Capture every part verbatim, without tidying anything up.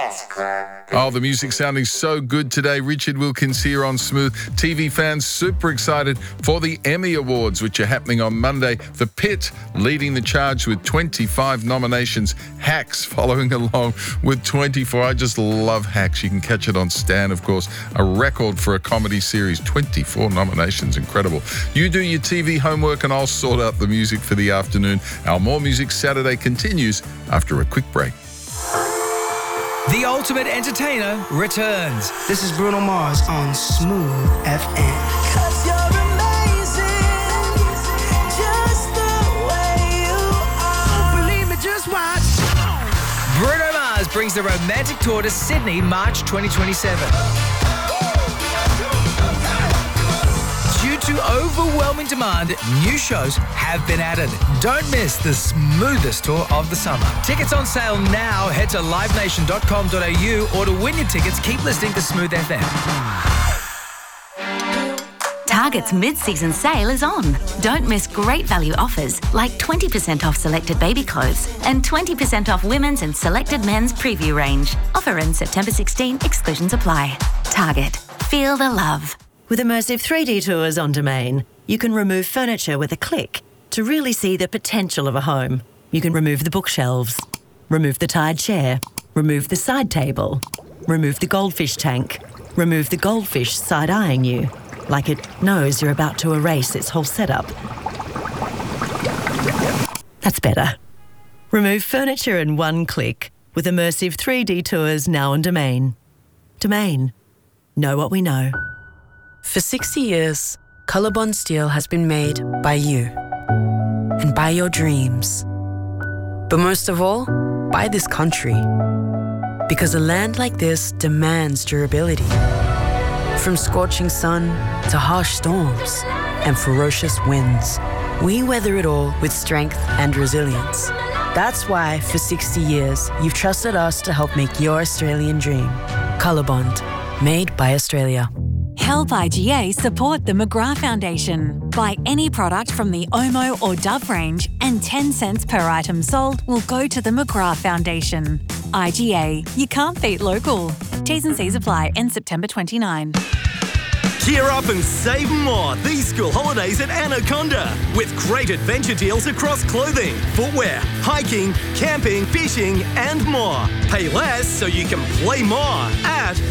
Oh, the music sounding so good today. Richard Wilkins here on Smooth. T V fans super excited for the Emmy Awards, which are happening on Monday. The Pit leading the charge with twenty-five nominations. Hacks following along with twenty-four. I just love Hacks. You can catch it on Stan, of course. A record for a comedy series. twenty-four nominations. Incredible. You do your T V homework and I'll sort out the music for the afternoon. Our More Music Saturday continues after a quick break. The Ultimate Entertainer returns. This is Bruno Mars on Smooth F M. Cause you're amazing, just the way you are. Believe me, just watch. Bruno Mars brings the romantic tour to Sydney, March twenty twenty-seven. Due to overwhelming demand, new shows have been added. Don't miss the smoothest tour of the summer. Tickets on sale now. Head to live nation dot com dot a u or to win your tickets, keep listening to Smooth F M. Target's mid-season sale is on. Don't miss great value offers like twenty percent off selected baby clothes and twenty percent off women's and selected men's preview range. Offer ends September sixteenth. Exclusions apply. Target. Feel the love. With immersive three D tours on Domain, you can remove furniture with a click to really see the potential of a home. You can remove the bookshelves, remove the tired chair, remove the side table, remove the goldfish tank, remove the goldfish side-eyeing you, like it knows you're about to erase its whole setup. That's better. Remove furniture in one click with immersive three D tours now on Domain. Domain. Know what we know. For sixty years, Colorbond Steel has been made by you and by your dreams. But most of all, by this country. Because a land like this demands durability. From scorching sun to harsh storms and ferocious winds, we weather it all with strength and resilience. That's why, for sixty years, you've trusted us to help make your Australian dream. Colorbond, made by Australia. Help I G A support the McGrath Foundation. Buy any product from the Omo or Dove range and ten cents per item sold will go to the McGrath Foundation. I G A, you can't beat local. T's and C's apply. End September twenty-ninth. Gear up and save more these school holidays at Anaconda with great adventure deals across clothing, footwear, hiking, camping, fishing and more. Pay less so you can play more at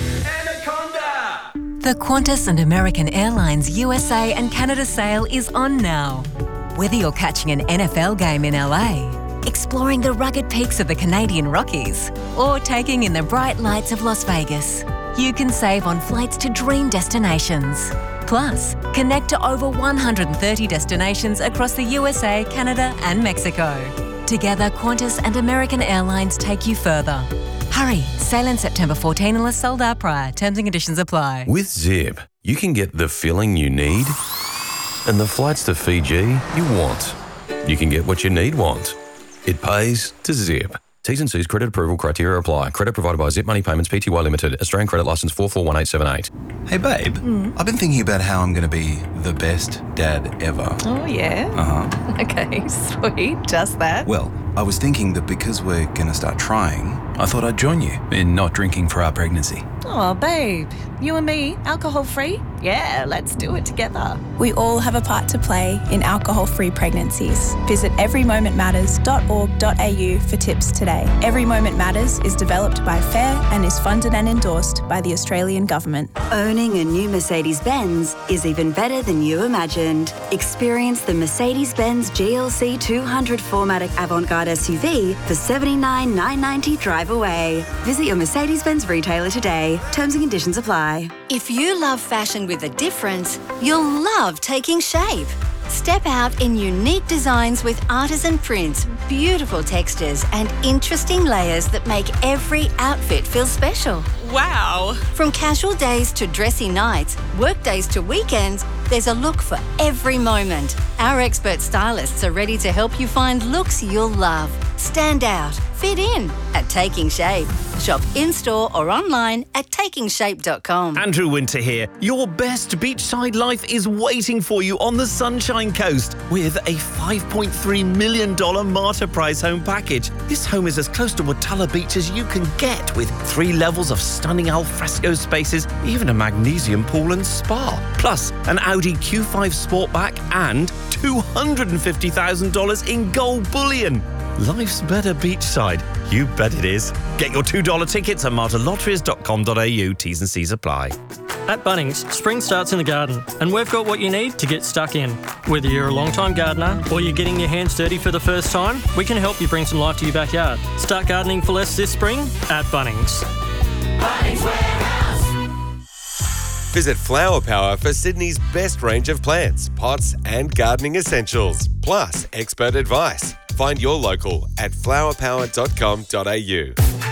Anaconda. The Qantas and American Airlines U S A and Canada sale is on now. Whether you're catching an N F L game in L A, exploring the rugged peaks of the Canadian Rockies, or taking in the bright lights of Las Vegas, you can save on flights to dream destinations. Plus, connect to over one hundred thirty destinations across the U S A, Canada and Mexico. Together, Qantas and American Airlines take you further. Hurry, sail in September fourteenth unless sold out prior. Terms and conditions apply. With Zip, you can get the filling you need and the flights to Fiji you want. You can get what you need want. It pays to Zip. T's and C's credit approval criteria apply. Credit provided by Zip Money Payments Pty Limited. Australian credit licence four four one eight seven eight. Hey babe, mm. I've been thinking about how I'm going to be the best dad ever. Oh yeah? Uh-huh. Okay, sweet. Just that. Well, I was thinking that because we're going to start trying, I thought I'd join you in not drinking for our pregnancy. Oh babe, you and me, alcohol free? Yeah, let's do it together. We all have a part to play in alcohol-free pregnancies. Visit every moment matters dot org dot a u for tips today. Every Moment Matters is developed by FAIR and is funded and endorsed by the Australian Government. Owning a new Mercedes-Benz is even better than you imagined. Experience the Mercedes-Benz G L C two hundred four matic Avantgarde S U V for seventy-nine thousand nine hundred ninety dollars drive away. Visit your Mercedes-Benz retailer today. Terms and conditions apply. If you love fashion with a difference, you'll love taking shape. Step out in unique designs with artisan prints, beautiful textures and interesting layers that make every outfit feel special. Wow! From casual days to dressy nights, work days to weekends, there's a look for every moment. Our expert stylists are ready to help you find looks you'll love. Stand out, fit in at Taking Shape. Shop in-store or online at taking shape dot com. Andrew Winter here. Your best beachside life is waiting for you on the Sunshine Coast with a five point three million dollars Marta Price home package. This home is as close to Watala Beach as you can get, with three levels of stunning alfresco spaces, even a magnesium pool and spa. Plus, an Audi Q five Sportback and two hundred fifty thousand dollars in gold bullion. Life's better beachside. You bet it is. Get your two dollar tickets at marta lotteries dot com dot a u. T's and C's apply. At Bunnings, spring starts in the garden, and we've got what you need to get stuck in. Whether you're a long-time gardener or you're getting your hands dirty for the first time, we can help you bring some life to your backyard. Start gardening for less this spring at Bunnings. Bunnings Warehouse. Visit Flower Power for Sydney's best range of plants, pots and gardening essentials, plus expert advice. Find your local at flower power dot com dot a u.